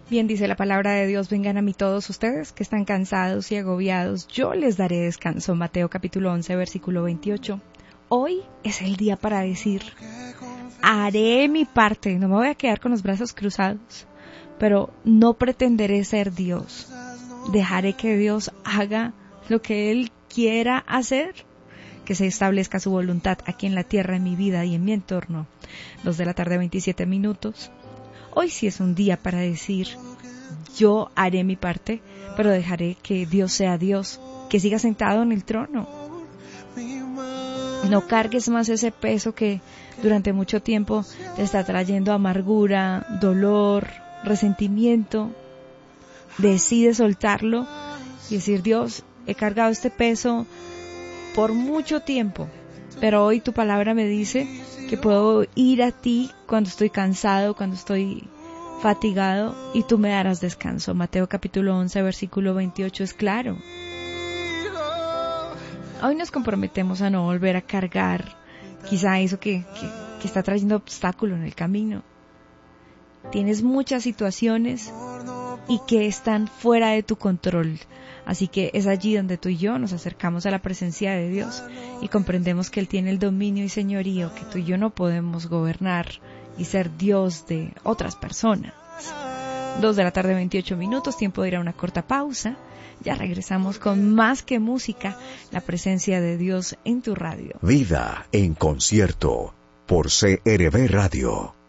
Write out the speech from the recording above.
Bien dice la palabra de Dios, vengan a mí todos ustedes que están cansados y agobiados, yo les daré descanso. Mateo capítulo 11, versículo 28. Hoy es el día para decir, haré mi parte, no me voy a quedar con los brazos cruzados, pero no pretenderé ser Dios. Dejaré que Dios haga lo que Él quiera hacer, que se establezca su voluntad aquí en la tierra, en mi vida y en mi entorno. 2:27 p.m. Hoy sí es un día para decir, yo haré mi parte, pero dejaré que Dios sea Dios, que siga sentado en el trono. No cargues más ese peso que durante mucho tiempo te está trayendo amargura, dolor, resentimiento. Decide soltarlo y decir, Dios, he cargado este peso por mucho tiempo, pero hoy tu palabra me dice que puedo ir a ti cuando estoy cansado, cuando estoy fatigado, y tú me darás descanso. Mateo capítulo 11, versículo 28 es claro. Hoy nos comprometemos a no volver a cargar quizá eso que está trayendo obstáculo en el camino. Tienes muchas situaciones y que están fuera de tu control. Así que es allí donde tú y yo nos acercamos a la presencia de Dios y comprendemos que Él tiene el dominio y señorío, que tú y yo no podemos gobernar y ser Dios de otras personas. 2:28 p.m, tiempo de ir a una corta pausa. Ya regresamos con más que música, la presencia de Dios en tu radio. Vida en concierto por CRB Radio.